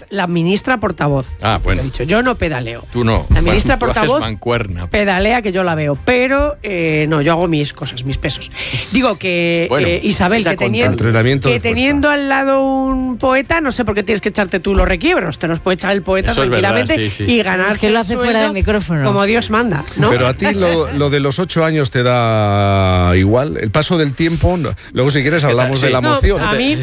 es la ministra portavoz. Bueno. He dicho, yo no pedaleo. Tú no. La ministra tú portavoz haces mancuerna. pedalea, que yo la veo. Pero no, yo hago mis cosas, mis pesos. Digo que, Bueno, Isabel, que teniendo al lado un poeta, no sé por qué tienes que echarte tú los requiebros. Te los puede echar el poeta Eso tranquilamente, verdad, sí. y ganarse es que lo hace fuera del micrófono. Como Dios manda, ¿no? Pero a ti lo de los 8 años te da igual. El paso del tiempo, luego si quieres hablamos de la moción. A mí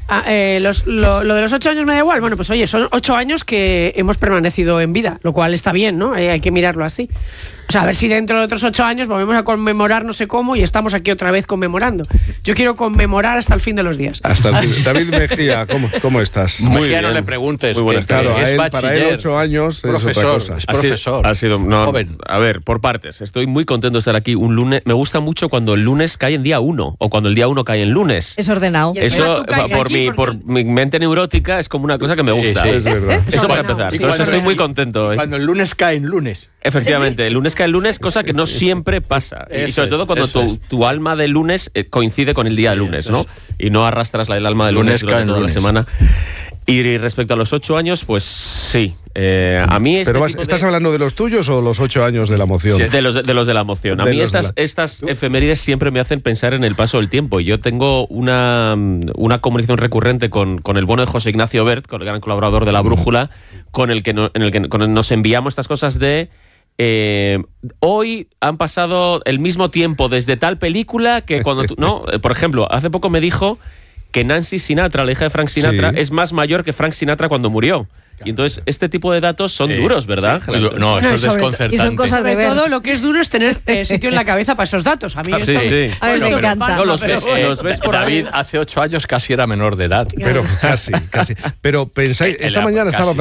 lo de los 8 años me da igual. Bueno, pues oye, son 8 años que hemos permanecido en vida, lo cual está bien, ¿no? Hay que mirarlo así. O sea, a ver si dentro de otros 8 años volvemos a conmemorar no sé cómo y estamos aquí otra vez conmemorando. Yo quiero conmemorar hasta el fin de los días. Hasta el fin. David Mejía, ¿cómo estás? Muy bien. No le preguntes. Muy buenas tardes. Es Claro, para él 8 años es otra cosa. Es profesor. Ha sido joven. A ver, por partes. Estoy muy contento de estar aquí un lunes. Me gusta mucho cuando el lunes cae en día 1 o cuando el día 1 cae en lunes. Es ordenado. Eso, por mi mente neurótica, es como una cosa que me gusta. Sí, es verdad. Eso para empezar. Entonces estoy muy contento. Cuando el lunes cae en lunes. Efectivamente, el lunes cae el lunes, cosa que no siempre pasa. Y sobre todo cuando tu alma de lunes coincide con el día de lunes, ¿no? Y no arrastras el alma de lunes durante toda la semana. Y respecto a los 8 años, pues sí. A mí ¿Pero estás hablando de los tuyos o los 8 años de la moción? Sí, de los de la moción. A mí estas efemérides siempre me hacen pensar en el paso del tiempo. Yo tengo una comunicación recurrente con el bueno de José Ignacio Bert, con el gran colaborador de La Brújula, con el que nos enviamos estas cosas de... hoy han pasado el mismo tiempo desde tal película que cuando tú... No, por ejemplo, hace poco me dijo que Nancy Sinatra, la hija de Frank Sinatra, es más mayor que Frank Sinatra cuando murió. Y entonces este tipo de datos son duros, ¿verdad? Sí, no, eso es desconcertante. Y son cosas de ver. Todo lo que es duro es tener sitio en la cabeza para esos datos. A mí sí. A mí me encanta. No, los ves por David hace 8 años casi era menor de edad. Pero casi. Pero pensáis, esta mañana estaba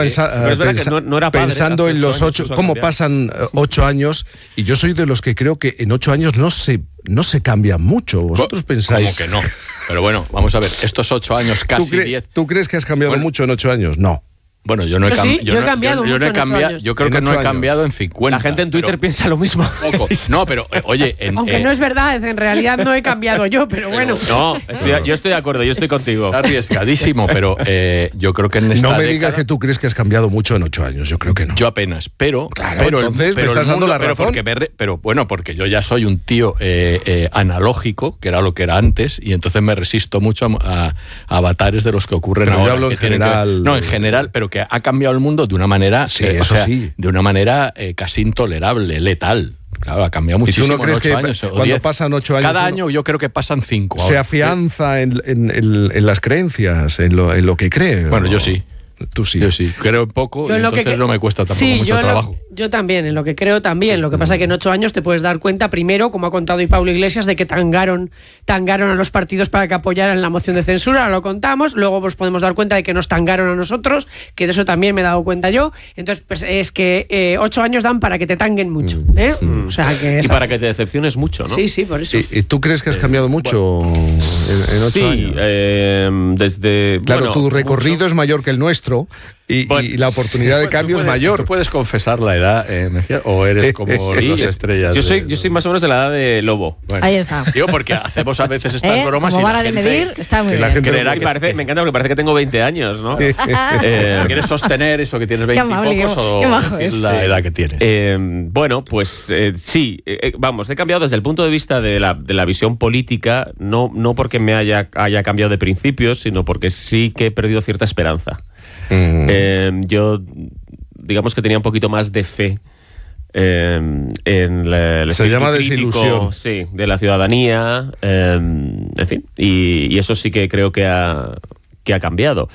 pensando en los 8, cómo pasan 8 años, y yo soy de los que creo que en 8 años no se cambia mucho. ¿Vosotros pensáis? Como que no. Pero bueno, vamos a ver, estos 8 años, casi 10. ¿Tú crees que has cambiado mucho en 8 años? No. Bueno, yo no he cambiado. Yo creo que no he cambiado en 50. La gente en Twitter piensa lo mismo. Poco. No, pero oye... Aunque no es verdad, en realidad no he cambiado yo, pero bueno. No, yo estoy de acuerdo, yo estoy contigo. Está arriesgadísimo, pero yo creo que en esta No me digas que tú crees que has cambiado mucho en 8 años, yo creo que no. Yo apenas, pero... Claro, entonces me estás dando la razón. Porque yo ya soy un tío analógico, que era lo que era antes, y entonces me resisto mucho a avatares de los que ocurren ahora. Yo hablo en general. No, en general, pero que ha cambiado el mundo de una manera, de una manera casi intolerable, letal. Claro, ha cambiado muchísimo. ¿Y tú no crees que años, cuando pasan 8 años... Cada año yo creo que pasan 5. ¿Se afianza en las creencias, en lo que cree? Bueno, yo sí. Tú sí. Yo sí. Creo en poco, y entonces no me cuesta tampoco mucho trabajo. Yo también, en lo que creo también. Lo que pasa es que en 8 años te puedes dar cuenta, primero, como ha contado hoy Pablo Iglesias, de que tangaron a los partidos para que apoyaran la moción de censura, ahora lo contamos. Luego nos podemos dar cuenta de que nos tangaron a nosotros, que de eso también me he dado cuenta yo. Entonces, pues es que 8 años dan para que te tanguen mucho. O sea, que y para que te decepciones mucho, ¿no? Sí, por eso. ¿Y tú crees que has cambiado mucho en 8 años? Sí, desde... Claro, tu recorrido es mayor que el nuestro. Y la oportunidad de cambio es mayor. ¿Tú puedes confesar la edad, Mejía, o eres como las estrellas? Yo soy más o menos de la edad de Lobo. Bueno, ahí está. Digo, porque hacemos a veces estas bromas como y vara de medir, está muy bien. Creerá que me encanta porque parece que tengo 20 años, ¿no? ¿Quieres sostener eso que tienes 20 y pocos o la edad que tienes? Bueno, pues sí. Vamos, he cambiado desde el punto de vista de la visión política, no porque me haya cambiado de principios, sino porque sí que he perdido cierta esperanza. Yo, digamos que tenía un poquito más de fe en el se llama crítico, desilusión. Sí, de la ciudadanía, en fin, y eso sí que creo que ha cambiado.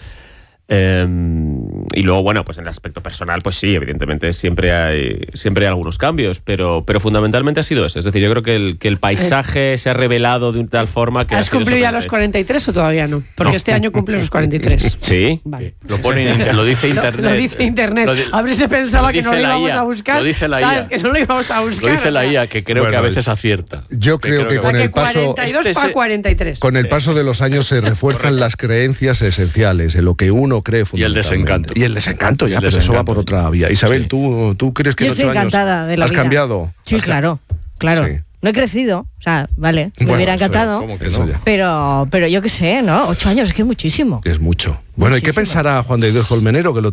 Y luego, bueno, pues en el aspecto personal, pues sí, evidentemente siempre hay algunos cambios, pero fundamentalmente ha sido eso. Es decir, yo creo que el paisaje se ha revelado de tal forma que... ¿Has cumplido ya los 43 o todavía no? Porque este año cumple los 43. Sí. Vale. Lo dice Internet. Lo dice Internet. A ver si pensaba que no lo íbamos a buscar. Lo dice la IA. ¿Sabes? Que no lo íbamos a buscar. Lo dice la IA, que creo que a veces acierta. Yo creo que con el paso... 42 para 43. Con el paso de los años se refuerzan las creencias esenciales, en lo que uno cree fundamentalmente. Y el desencanto, pero eso va por otra vía. Isabel, ¿tú crees que en 8 años has cambiado? Sí, claro. Sí. No he crecido, o sea, vale, me hubiera encantado, pero yo qué sé, ¿no? 8 años es que es muchísimo. Es mucho. Bueno, ¿y qué pensará Juan de Dios Colmenero, que lo